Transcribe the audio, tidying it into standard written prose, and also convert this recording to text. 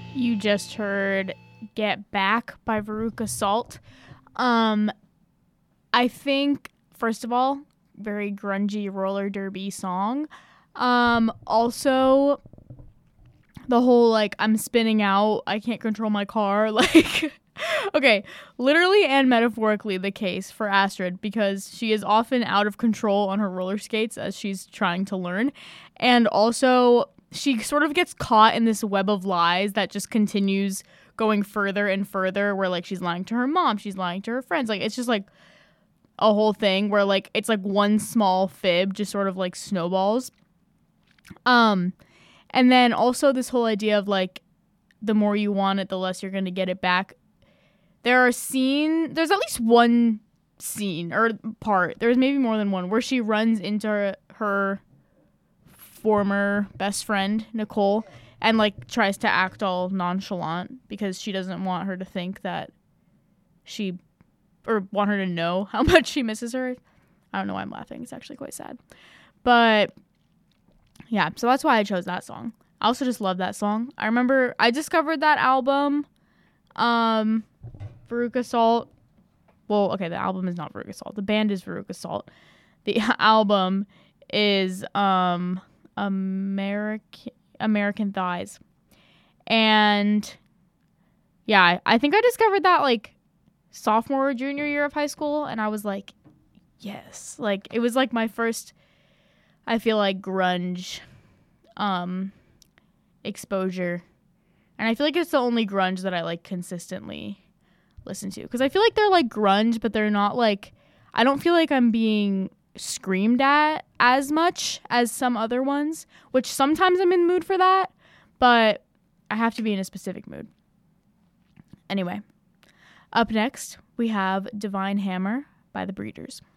You just heard Get Back by Veruca Salt. I think, first of all, very grungy roller derby song. Also, the whole, like, I'm spinning out, I can't control my car, like... Okay, literally and metaphorically the case for Astrid, because she is often out of control on her roller skates as she's trying to learn. And also, she sort of gets caught in this web of lies that just continues going further and further, where, like, she's lying to her mom, she's lying to her friends. Like, it's just, like, a whole thing where, like, it's, like, one small fib just sort of, like, snowballs. And then also this whole idea of, like, the more you want it, the less you're going to get it back. There's at least one scene or part, there's maybe more than one, where she runs into her former best friend, Nicole, and, like, tries to act all nonchalant because she doesn't want her to think that want her to know how much she misses her. I don't know why I'm laughing. It's actually quite sad. But, yeah, so that's why I chose that song. I also just love that song. I remember I discovered that album, Veruca Salt. Well, okay, the album is not Veruca Salt. The band is Veruca Salt. The album is American Thighs. And yeah, I think I discovered that, like, sophomore or junior year of high school, and I was like, yes. Like, it was, like, my first, I feel like, grunge exposure. And I feel like it's the only grunge that I, like, consistently listen to, because I feel like they're, like, grunge, but they're not, like, I don't feel like I'm being screamed at as much as some other ones, which sometimes I'm in the mood for that, but I have to be in a specific mood. Anyway, up next we have Divine Hammer by The Breeders.